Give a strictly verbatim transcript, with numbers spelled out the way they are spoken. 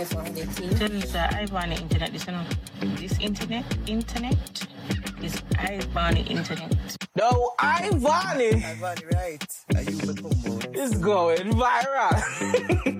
Tell me, sir, I want the internet. This, you know, this internet, internet is I want the internet. No, I want it. I want it, right. Are you the It's going viral.